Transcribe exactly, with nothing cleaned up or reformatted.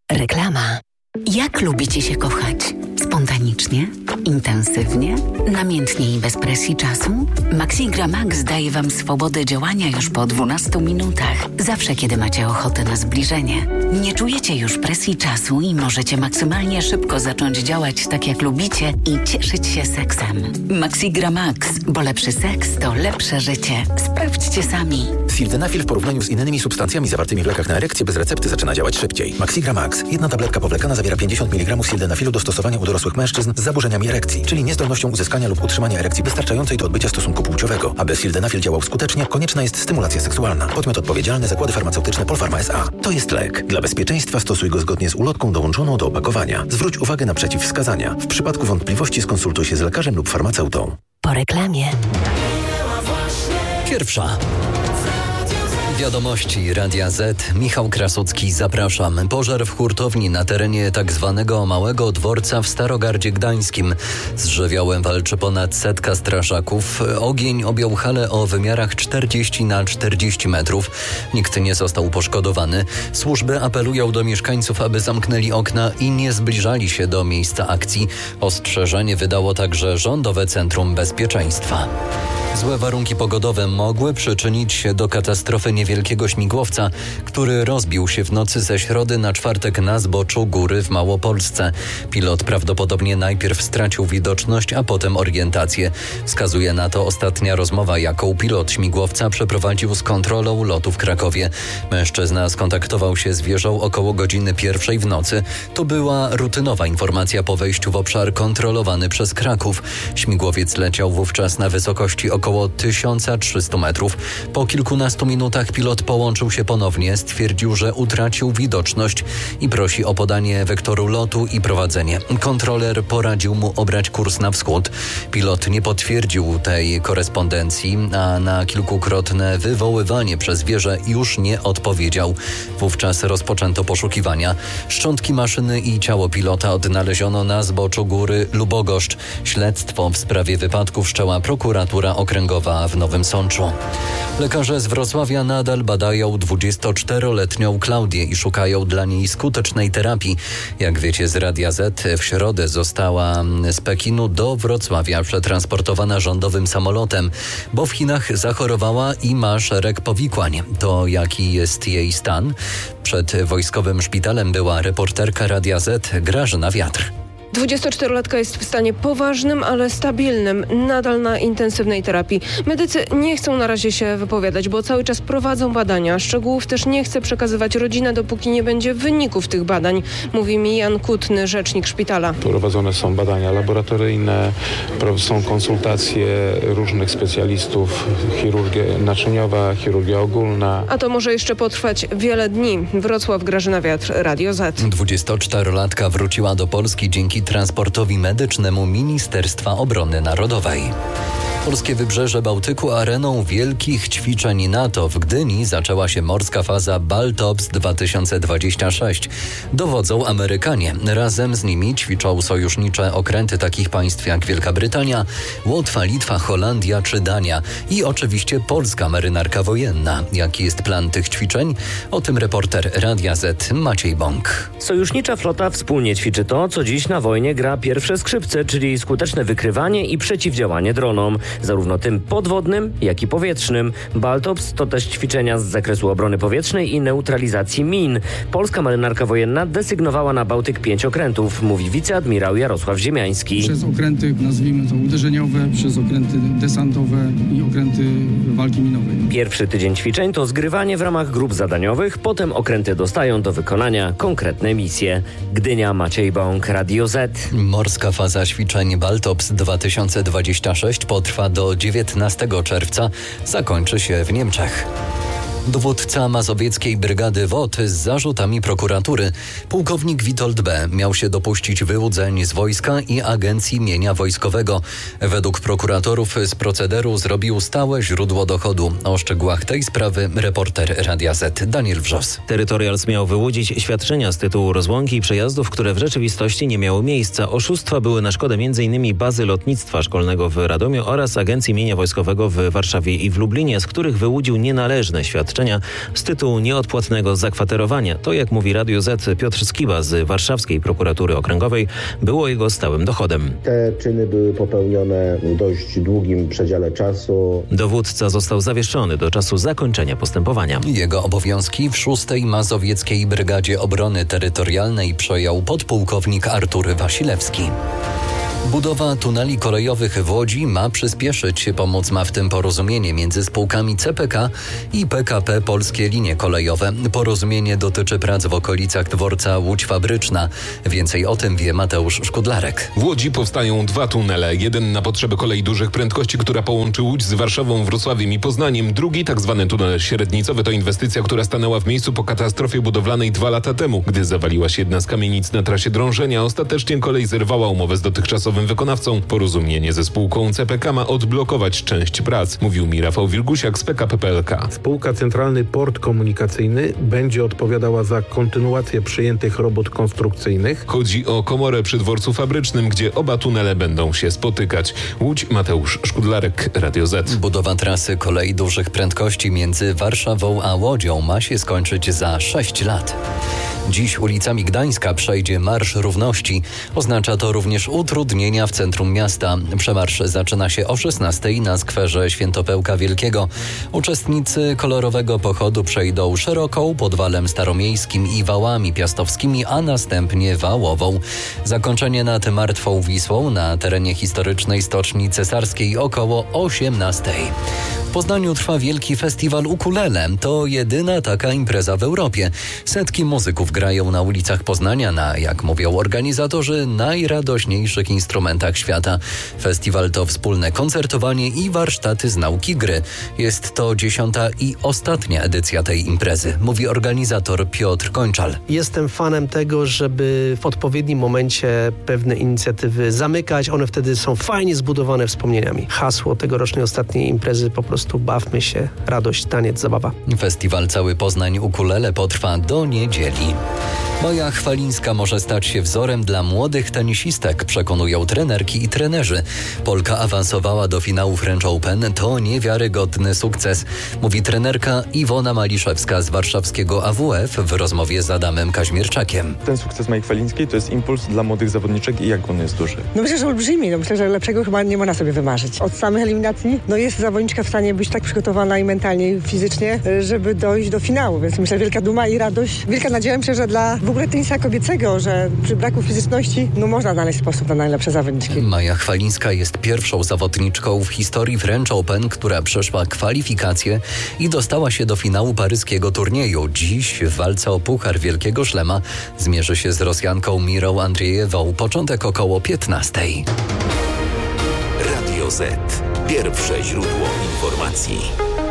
Reklama. Jak lubicie się kochać? Spontanicznie? Intensywnie? Namiętnie i bez presji czasu? Maxigra Max daje Wam swobodę działania już po dwunastu minutach. Zawsze, kiedy macie ochotę na zbliżenie. Nie czujecie już presji czasu i możecie maksymalnie szybko zacząć działać tak, jak lubicie i cieszyć się seksem. Maxigra Max, bo lepszy seks to lepsze życie. Sprawdźcie sami. Sildenafil w porównaniu z innymi substancjami zawartymi w lekach na erekcję bez recepty zaczyna działać szybciej. Maxigra Max. Jedna tabletka powlekana zawiera pięćdziesiąt miligramów sildenafilu do stosowania u dorosłych mężczyzn z zaburzeniami erekcji, czyli niezdolnością uzyskania lub utrzymania erekcji wystarczającej do odbycia stosunku płciowego. Aby sildenafil działał skutecznie, konieczna jest stymulacja seksualna. Podmiot odpowiedzialny: Zakłady Farmaceutyczne Polpharma S A. To jest lek. Dla bezpieczeństwa stosuj go zgodnie z ulotką dołączoną do opakowania. Zwróć uwagę na przeciwwskazania. W przypadku wątpliwości skonsultuj się z lekarzem lub farmaceutą. Po reklamie. Pierwsza. Wiadomości Radia Z. Michał Krasucki, zapraszam. Pożar w hurtowni na terenie tak zwanego Małego Dworca w Starogardzie Gdańskim. Z żywiołem walczy ponad setka strażaków. Ogień objął halę o wymiarach czterdzieści na czterdzieści metrów. Nikt nie został poszkodowany. Służby apelują do mieszkańców, aby zamknęli okna i nie zbliżali się do miejsca akcji. Ostrzeżenie wydało także Rządowe Centrum Bezpieczeństwa. Złe warunki pogodowe mogły przyczynić się do katastrofy niewielkiego śmigłowca, który rozbił się w nocy ze środy na czwartek na zboczu góry w Małopolsce. Pilot prawdopodobnie najpierw stracił widoczność, a potem orientację. Wskazuje na to ostatnia rozmowa, jaką pilot śmigłowca przeprowadził z kontrolą lotu w Krakowie. Mężczyzna skontaktował się z wieżą około godziny pierwszej w nocy. To była rutynowa informacja po wejściu w obszar kontrolowany przez Kraków. Śmigłowiec leciał wówczas na wysokości około około tysiąc trzysta metrów. Po kilkunastu minutach pilot połączył się ponownie, stwierdził, że utracił widoczność i prosi o podanie wektoru lotu i prowadzenie. Kontroler poradził mu obrać kurs na wschód. Pilot nie potwierdził tej korespondencji, a na kilkukrotne wywoływanie przez wieżę już nie odpowiedział. Wówczas rozpoczęto poszukiwania. Szczątki maszyny i ciało pilota odnaleziono na zboczu góry Lubogoszcz. Śledztwo w sprawie wypadku wszczęła prokuratura okręgowa w Nowym Sączu. Lekarze z Wrocławia nadal badają dwudziestoczteroletnią Klaudię i szukają dla niej skutecznej terapii. Jak wiecie z Radia Z, w środę została z Pekinu do Wrocławia przetransportowana rządowym samolotem, bo w Chinach zachorowała i ma szereg powikłań. To jaki jest jej stan? Przed wojskowym szpitalem była reporterka Radia Z Grażyna Wiatr. dwudziestoczterolatka jest w stanie poważnym, ale stabilnym, nadal na intensywnej terapii. Medycy nie chcą na razie się wypowiadać, bo cały czas prowadzą badania. Szczegółów też nie chce przekazywać rodzina, dopóki nie będzie wyników tych badań, mówi mi Jan Kutny, rzecznik szpitala. Prowadzone są badania laboratoryjne, są konsultacje różnych specjalistów, chirurgia naczyniowa, chirurgia ogólna. A to może jeszcze potrwać wiele dni. Wrocław, Grażyna Wiatr, Radio Z. dwudziestoczterolatka wróciła do Polski dzięki transportowi medycznemu Ministerstwa Obrony Narodowej. Polskie wybrzeże Bałtyku areną wielkich ćwiczeń NATO. W Gdyni zaczęła się morska faza Baltops dwa tysiące dwadzieścia sześć. Dowodzą Amerykanie. Razem z nimi ćwiczą sojusznicze okręty takich państw jak Wielka Brytania, Łotwa, Litwa, Holandia czy Dania. I oczywiście polska marynarka wojenna. Jaki jest plan tych ćwiczeń? O tym reporter Radia Z Maciej Bąk. Sojusznicza flota wspólnie ćwiczy to, co dziś na wojnie gra pierwsze skrzypce, czyli skuteczne wykrywanie i przeciwdziałanie dronom. Zarówno tym podwodnym, jak i powietrznym. Baltops to też ćwiczenia z zakresu obrony powietrznej i neutralizacji min. Polska marynarka wojenna desygnowała na Bałtyk pięć okrętów, mówi wiceadmirał Jarosław Ziemiański. Przez okręty, nazwijmy to uderzeniowe, przez okręty desantowe i okręty walki minowej. Pierwszy tydzień ćwiczeń to zgrywanie w ramach grup zadaniowych, potem okręty dostają do wykonania konkretne misje. Gdynia, Maciej Bąk, Radio Z. Morska faza ćwiczeń Baltops dwa tysiące dwadzieścia sześć potrwa do dziewiętnastego czerwca, zakończy się w Niemczech. Dowódca Mazowieckiej Brygady W O T z zarzutami prokuratury. Pułkownik Witold B. miał się dopuścić wyłudzeń z wojska i Agencji Mienia Wojskowego. Według prokuratorów z procederu zrobił stałe źródło dochodu. O szczegółach tej sprawy reporter Radia Z Daniel Wrzos. Territorials miał wyłudzić świadczenia z tytułu rozłąki i przejazdów, które w rzeczywistości nie miały miejsca. Oszustwa były na szkodę między innymi bazy lotnictwa szkolnego w Radomiu oraz Agencji Mienia Wojskowego w Warszawie i w Lublinie, z których wyłudził nienależne świadczenia świadczenia z tytułu nieodpłatnego zakwaterowania. To, jak mówi Radio Z, Piotr Skiba z Warszawskiej Prokuratury Okręgowej, było jego stałym dochodem. Te czyny były popełnione w dość długim przedziale czasu. Dowódca został zawieszony do czasu zakończenia postępowania. Jego obowiązki w szóstej Mazowieckiej Brygadzie Obrony Terytorialnej przejął podpułkownik Artur Wasilewski. Budowa tuneli kolejowych w Łodzi ma przyspieszyć. Pomoc ma w tym porozumienie między spółkami C P K i P K P Polskie Linie Kolejowe. Porozumienie dotyczy prac w okolicach dworca Łódź Fabryczna. Więcej o tym wie Mateusz Szkudlarek. W Łodzi powstają dwa tunele. Jeden na potrzeby kolei dużych prędkości, która połączy Łódź z Warszawą, Wrocławiem i Poznaniem. Drugi, tak zwany tunel średnicowy, to inwestycja, która stanęła w miejscu po katastrofie budowlanej dwa lata temu, gdy zawaliła się jedna z kamienic na trasie drążenia. Ostatecznie kolej zerwała umowę z dotychczasowym wykonawcą. Porozumienie ze spółką C P K ma odblokować część prac, mówił mi Rafał Wilgusiak z P K P P L K. Spółka Centralny Port Komunikacyjny będzie odpowiadała za kontynuację przyjętych robót konstrukcyjnych. Chodzi o komorę przy dworcu fabrycznym, gdzie oba tunele będą się spotykać. Łódź, Mateusz Szkudlarek, Radio Z. Budowa trasy kolei dużych prędkości między Warszawą a Łodzią ma się skończyć za sześć lat. Dziś ulicami Gdańska przejdzie Marsz Równości. Oznacza to również utrudnienia w centrum miasta. Przemarsz zaczyna się o szesnastej na skwerze Świętopełka Wielkiego. Uczestnicy kolorowego pochodu przejdą Szeroką, Podwalem Staromiejskim i Wałami Piastowskimi, a następnie Wałową. Zakończenie nad Martwą Wisłą na terenie historycznej Stoczni Cesarskiej około osiemnastej. W Poznaniu trwa wielki festiwal ukulele. To jedyna taka impreza w Europie. Setki muzyków grają na ulicach Poznania na, jak mówią organizatorzy, najradośniejszych instrumentach świata. Festiwal to wspólne koncertowanie i warsztaty z nauki gry. Jest to dziesiąta i ostatnia edycja tej imprezy, mówi organizator Piotr Kończal. Jestem fanem tego, żeby w odpowiednim momencie pewne inicjatywy zamykać. One wtedy są fajnie zbudowane wspomnieniami. Hasło tegorocznej ostatniej imprezy po prostu bawmy się, radość, taniec, zabawa. Festiwal Cały Poznań Ukulele potrwa do niedzieli. Maja Chwalińska może stać się wzorem dla młodych tenisistek, przekonują trenerki i trenerzy. Polka awansowała do finału French Open. To niewiarygodny sukces, mówi trenerka Iwona Maliszewska z warszawskiego A W F w rozmowie z Adamem Kaźmierczakiem. Ten sukces Mai Chwalińskiej to jest impuls dla młodych zawodniczek i jak on jest duży? No myślę, że olbrzymi. No myślę, że lepszego chyba nie można sobie wymarzyć. Od samych eliminacji no jest zawodniczka w stanie być tak przygotowana i mentalnie, i fizycznie, żeby dojść do finału. Więc myślę, wielka duma i radość, wielka nadzieja, myślę, że dla w ogóle tenisa kobiecego, że przy braku fizyczności no można znaleźć sposób na najlepsze zawodniczki. Maja Chwalińska jest pierwszą zawodniczką w historii French Open, która przeszła kwalifikacje i dostała się do finału paryskiego turnieju. Dziś w walce o Puchar Wielkiego Szlema zmierzy się z Rosjanką Mirą Andrzejewą. Początek około piętnastej. Radio Z. Pierwsze źródło informacji.